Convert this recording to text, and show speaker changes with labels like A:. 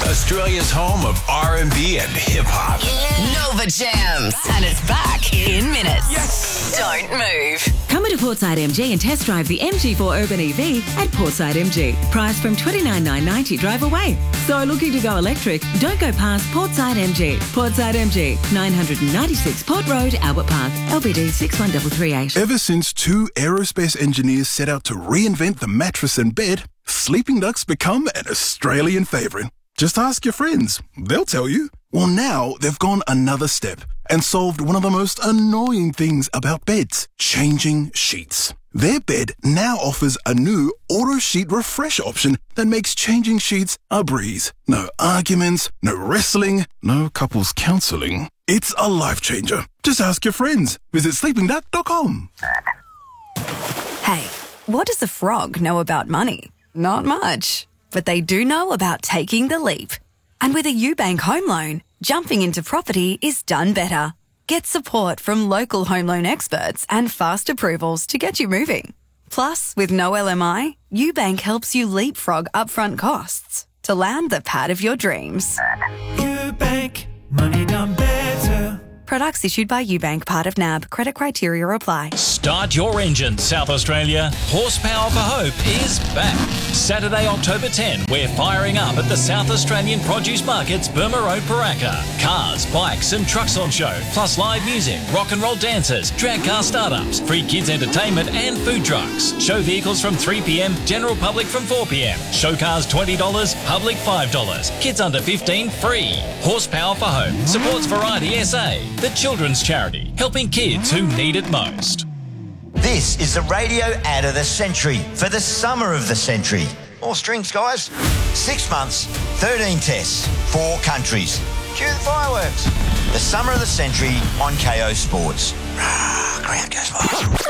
A: Australia's home of R&B and hip-hop.
B: Nova Jams. And it's back in minutes. Yes. Don't move.
C: Come into Portside MG and test drive the MG4 Urban EV at Portside MG. Price from $29,990 drive away. So looking to go electric? Don't go past Portside MG. Portside MG, 996 Port Road, Albert Park. LBD 61338.
D: Ever since two aerospace engineers set out to reinvent the mattress and bed, Sleeping Duck's become an Australian favourite. Just ask your friends. They'll tell you. Well, now they've gone another step and solved one of the most annoying things about beds, changing sheets. Their bed now offers a new auto sheet refresh option that makes changing sheets a breeze. No arguments, no wrestling, no couples counselling. It's a life changer. Just ask your friends. Visit sleepingduck.com.
E: Hey, what does a frog know about money? Not much. But they do know about taking the leap. And with a UBank home loan, jumping into property is done better. Get support from local home loan experts and fast approvals to get you moving. Plus, with no LMI, UBank helps you leapfrog upfront costs to land the pad of your dreams.
F: UBank, money done better.
E: Products issued by UBank, part of NAB. Credit criteria apply.
G: Start your engine, South Australia. Horsepower for Hope is back. Saturday, October 10, we're firing up at the South Australian Produce Market's Burma Road, Paraka. Cars, bikes and trucks on show, plus live music, rock and roll dancers, drag car startups, free kids entertainment and food trucks. Show vehicles from 3 p.m, general public from 4 p.m. Show cars $20, public $5. Kids under 15 free. Horsepower for Hope supports Variety SA, the children's charity, helping kids who need it most.
H: This is the radio ad of the century for the summer of the century. More strings, guys. 6 months, 13 tests, 4 countries. Cue the fireworks. The summer of the century on KO Sports. Ground goes by.